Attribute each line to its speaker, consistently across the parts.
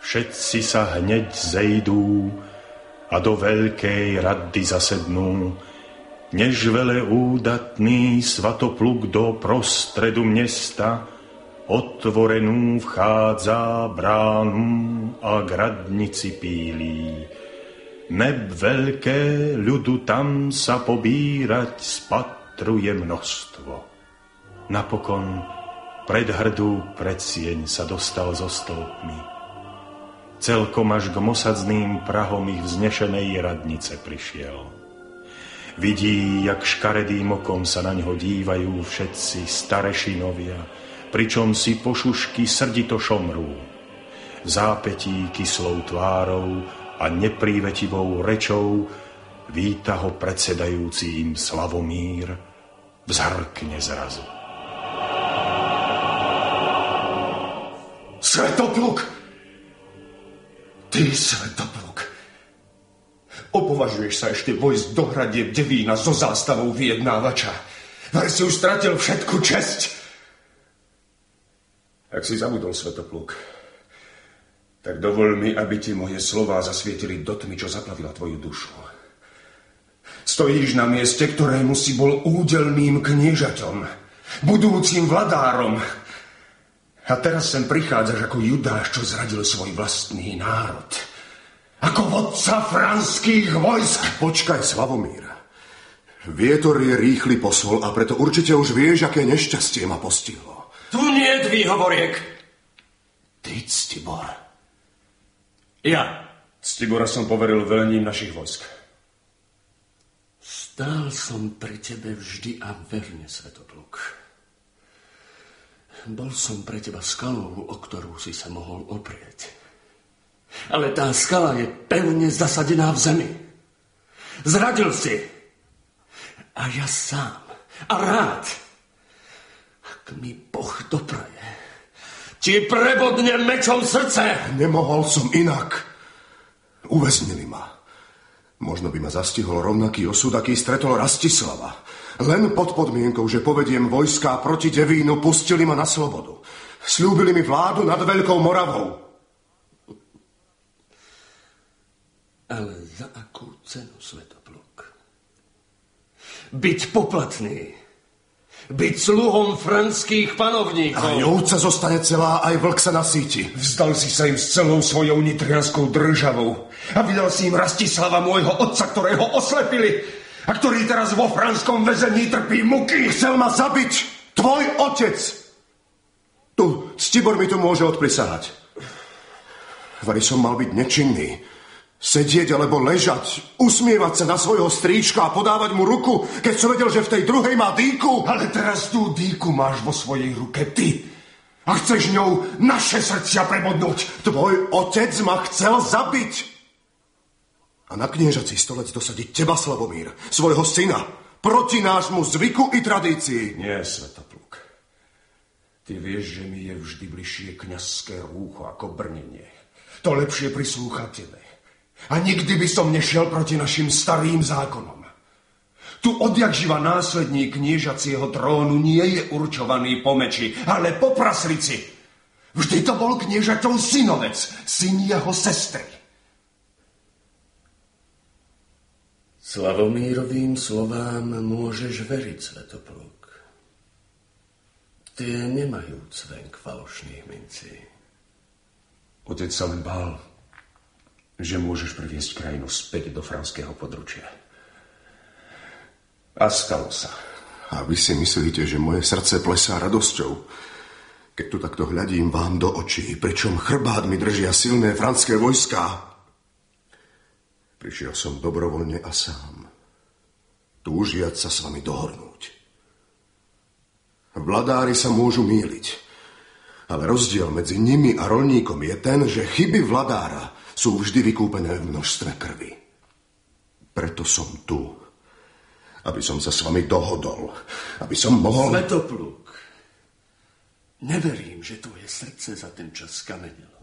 Speaker 1: Všetci sa hneď zejdú a do veľkej rady zasednú, než vele údatný svatopluk do prostredu mesta otvorenú vchádza bránu a k radnici pílí. Neb veľké ľudu tam sa pobírať spatruje množstvo. Napokon pred hrdú predsieň sa dostal so stĺpmi. Celkom až k mosadzným prahom ich vznešenej radnice prišiel. Vidí, jak škaredým okom sa na ňo dívajú všetci starešinovia, pričom si pošušky srdito šomrú. V zápätí kyslou tvárou a neprívetivou rečou víta ho predsedajúci im Slavomír, vzhrkne zrazu.
Speaker 2: Svetopluk! Ty, Svetopluk, opovažuješ sa ešte vojsť do hradieb Devína so zástavou vyjednávača. Vraj si už stratil všetku česť. Ak si zabudol, Svetopluk, tak dovol mi, aby ti moje slová zasvietili do tmy, čo zaplavila tvoju dušu. Stojíš na mieste, ktorému si bol údelným kniežaťom, budúcim vladárom. A teraz sem prichádzaš ako Judáš, čo zradil svoj vlastný národ. Ako vodca franských vojsk.
Speaker 3: Počkaj, Slavomír. Vietor je rýchly posol a preto určite už vieš, aké nešťastie ma postihlo.
Speaker 2: Tu nie je výhovoriek.
Speaker 3: Ty, Ctibor.
Speaker 2: Ja, Ctibora, som poveril velením našich vojsk.
Speaker 4: Stál som pri tebe vždy a verne, Svetopluk. Bol som pre teba skalou, o ktorú si sa mohol oprieť. Ale tá skala je pevne zasadená v zemi. Zradil si. A ja sám. A rád. Ak mi Boh dopraje, ti prebodne mečom srdce.
Speaker 3: Nemohol som inak. Uväznili ma. Možno by ma zastihol rovnaký osud, aký stretol Rastislava. Len pod podmienkou, že povediem vojská proti Devínu, pustili ma na slobodu. Sľúbili mi vládu nad Veľkou Moravou.
Speaker 4: Ale za akú cenu, Svetopluk? Byť poplatný. Byť sluhom franských panovníkov.
Speaker 3: A ovca zostane celá, aj vlk sa nasíti.
Speaker 2: Vzdal si sa im s celou svojou nitrianskou državou a vydal si im Rastislava, môjho otca, ktorého oslepili a ktorý teraz vo franskom väzení trpí muky.
Speaker 3: Chcel ma zabiť tvoj otec. Tu, Ctibor mi to môže odprisahať. Vari som mal byť nečinný. Sedieť alebo ležať, usmievať sa na svojho strýčka a podávať mu ruku, keď som vedel, že v tej druhej má dýku.
Speaker 2: Ale teraz tú dýku máš vo svojej ruke ty. A chceš ňou naše srdcia prebodnúť.
Speaker 3: Tvoj otec ma chcel zabiť. A na kniežací stolec dosadiť teba, Slavomír, svojho syna, proti nášmu zvyku i tradícii.
Speaker 2: Nie, Svetopluk. Ty vieš, že mi je vždy bližšie kňazské rúcho ako brnenie. To lepšie prislúcha tebe. A nikdy by som nešiel proti našim starým zákonom. Tu odjakživa následník kniežacieho trónu nie je určovaný po meči, ale po praslici. Vždy to bol kniežaťov synovec, syn jeho sestry.
Speaker 4: Slavomírovým slovám môžeš veriť, Svetopluk. Tie nemajú cvenk falošných mincí.
Speaker 2: Otec sa len bál, že môžeš priviesť krajinu späť do franského područia. A stalo sa.
Speaker 3: A vy si myslíte, že moje srdce plesá radosťou, keď tu takto hľadím vám do očí, pričom chrbát mi držia silné franské vojská. Prišiel som dobrovoľne a sám, túžiac sa s vami dohodnúť. Vladári sa môžu mýliť, ale rozdiel medzi nimi a roľníkom je ten, že chyby vladára sú vždy vykúpené v množstve krvi. Preto som tu, aby som sa s vami dohodol, aby som mohol...
Speaker 4: Svetopluk, neverím, že tvoje srdce za ten čas skamenilo.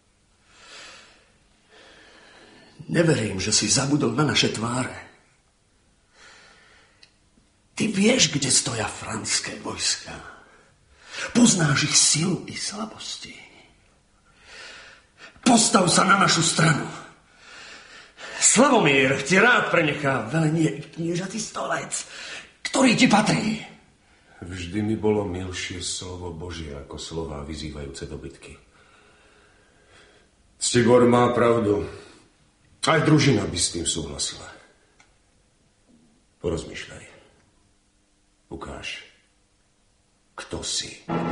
Speaker 4: Neverím, že si zabudol na naše tváre. Ty vieš, kde stoja franské vojská. Poznáš ich silu i slabosti. Postav sa na našu stranu. Slavomír ti rád prenechá velenie i kniežatý stolec, ktorý ti patrí.
Speaker 2: Vždy mi bolo milšie slovo Božie ako slová vyzývajúce do bitky. Ctibor má pravdu. Aj družina by s tým súhlasila. Porozmýšľaj. Ukáž, kto si.